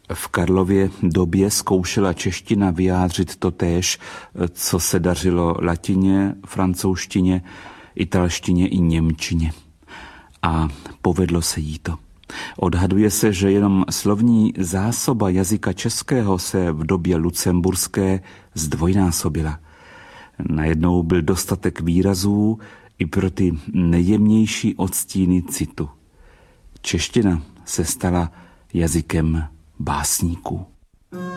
V Karlově době zkoušela čeština vyjádřit totéž, co se dařilo latině, francouzštině, italštině i němčině. A povedlo se jí to. Odhaduje se, že jenom slovní zásoba jazyka českého se v době lucemburské zdvojnásobila. Najednou byl dostatek výrazů i pro ty nejjemnější odstíny citu. Čeština se stala jazykem básníků.